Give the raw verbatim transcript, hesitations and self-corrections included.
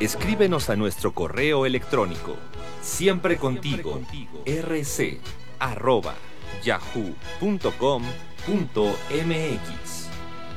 Escríbenos a nuestro correo electrónico siempre contigo rc arroba yahoo punto com punto mx.